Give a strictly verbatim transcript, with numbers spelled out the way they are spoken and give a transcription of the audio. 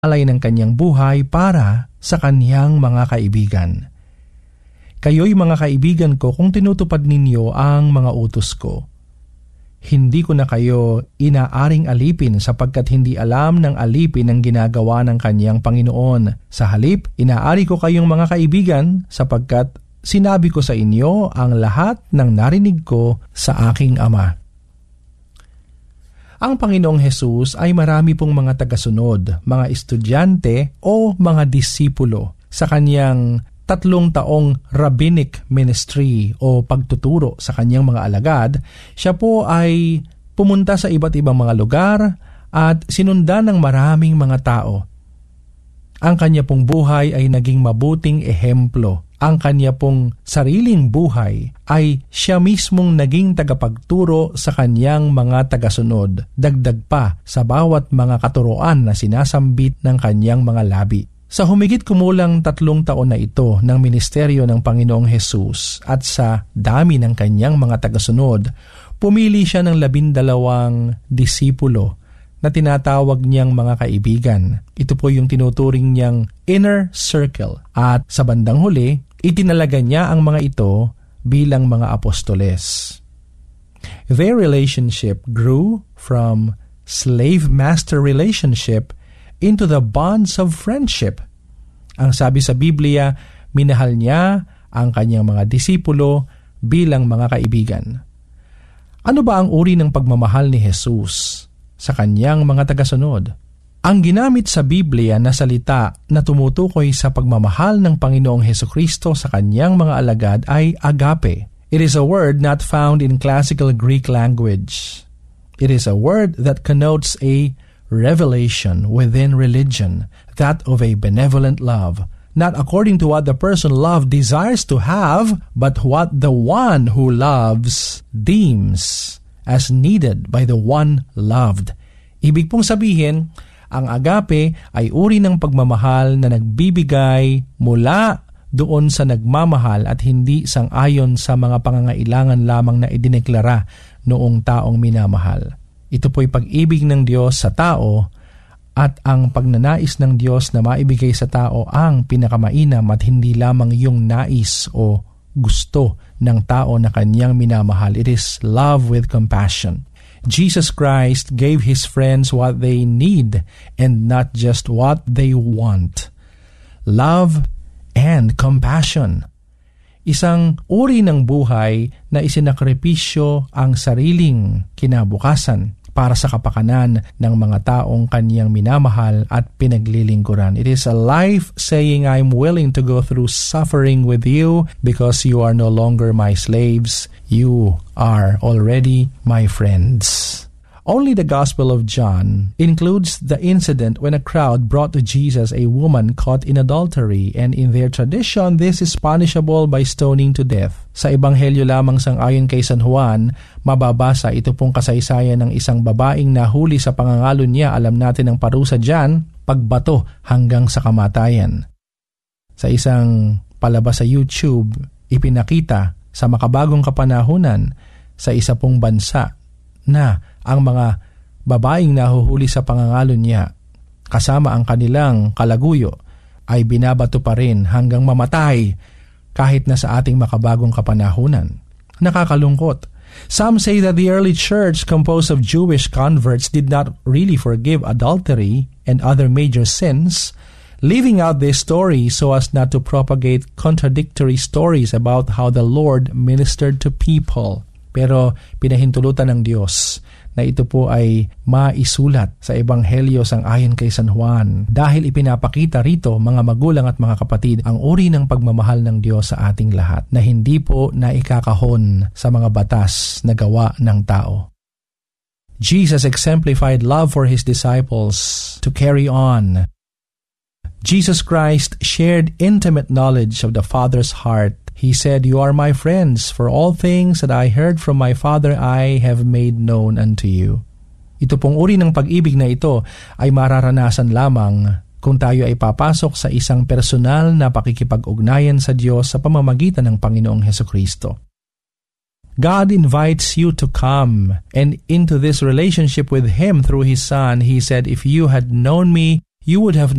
alay ng kanyang buhay para sa kanyang mga kaibigan. Kayo'y mga kaibigan ko kung tinutupad ninyo ang mga utos ko. Hindi ko na kayo inaaring alipin sapagkat hindi alam ng alipin ang ginagawa ng kanyang Panginoon. Sa halip, inaari ko kayong mga kaibigan sapagkat sinabi ko sa inyo ang lahat ng narinig ko sa aking Ama. Ang Panginoong Hesus ay marami pong mga tagasunod, mga estudyante o mga disipulo sa kanyang tatlong taong rabbinic ministry o pagtuturo sa kanyang mga alagad. Siya po ay pumunta sa iba't ibang mga lugar at sinundan ng maraming mga tao. Ang kanya pong buhay ay naging mabuting ehemplo. Ang kanya pong sariling buhay ay siya mismong naging tagapagturo sa kanyang mga tagasunod, dagdag pa sa bawat mga katuroan na sinasambit ng kanyang mga labi. Sa humigit kumulang tatlong taon na ito ng ministeryo ng Panginoong Hesus at sa dami ng kanyang mga tagasunod, pumili siya ng labindalawang disipulo na tinatawag niyang mga kaibigan. Ito po yung tinuturing niyang inner circle. At sa bandang huli, itinalaga niya ang mga ito bilang mga apostoles. Their relationship grew from slave-master relationship into the bonds of friendship. Ang sabi sa Biblia, minahal niya ang kanyang mga disipulo bilang mga kaibigan. Ano ba ang uri ng pagmamahal ni Jesus sa kanyang mga tagasunod? Ang ginamit sa Biblia na salita na tumutukoy sa pagmamahal ng Panginoong Hesukristo sa kanyang mga alagad ay agape. It is a word not found in classical Greek language. It is a word that connotes a revelation within religion, that of a benevolent love, not according to what the person loved desires to have, but what the one who loves deems as needed by the one loved. Ibig pong sabihin, ang agape ay uri ng pagmamahal na nagbibigay mula doon sa nagmamahal at hindi sang-ayon sa mga pangangailangan lamang na idineklara noong taong minamahal. Ito po'y pag-ibig ng Diyos sa tao at ang pagnanais ng Diyos na maibigay sa tao ang pinakamainam at hindi lamang yung nais o gusto ng tao na kanyang minamahal. It is love with compassion. Jesus Christ gave His friends what they need and not just what they want. Love and compassion. Isang uri ng buhay na isinakripisyo ang sariling kinabukasan para sa kapakanan ng mga taong kaniyang minamahal at pinaglilingkuran. It is a life saying, I'm willing to go through suffering with you because you are no longer my slaves. You are already my friends. Only the Gospel of John includes the incident when a crowd brought to Jesus a woman caught in adultery, and in their tradition, this is punishable by stoning to death. Sa Ebanghelyo lamang sang-ayon kay San Juan, mababasa ito pong kasaysayan ng isang babaeng nahuli sa pangangalo niya. Alam natin ang parusa dyan, pagbato hanggang sa kamatayan. Sa isang palabas sa YouTube, ipinakita sa makabagong kapanahunan sa isa pong bansa na ang mga babaeng nahuhuli sa pangangalo niya kasama ang kanilang kalaguyo ay binabato pa rin hanggang mamatay kahit na sa ating makabagong kapanahunan. Nakakalungkot. Some say that the early church composed of Jewish converts did not really forgive adultery and other major sins, leaving out this story so as not to propagate contradictory stories about how the Lord ministered to people. Pero pinahintulutan ng Diyos na ito po ay maisulat sa Ebanghelyo sang-ayon kay San Juan dahil ipinapakita rito, mga magulang at mga kapatid, ang uri ng pagmamahal ng Diyos sa ating lahat na hindi po naikakahon sa mga batas na gawa ng tao. Jesus exemplified love for His disciples to carry on. Jesus Christ shared intimate knowledge of the Father's heart. He said, "You are my friends, for all things that I heard from my Father I have made known unto you." Ito pong uri ng pag-ibig na ito ay mararanasan lamang kung tayo ay papasok sa isang personal na pakikipag-ugnayan sa Diyos sa pamamagitan ng Panginoong Hesukristo. God invites you to come and into this relationship with Him through His Son. He said, "If you had known me you would have